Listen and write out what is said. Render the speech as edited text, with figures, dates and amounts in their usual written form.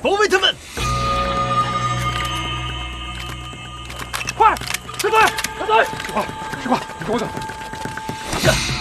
包围他们！ 快，师傅，小队！ 师傅，你跟我走。 是。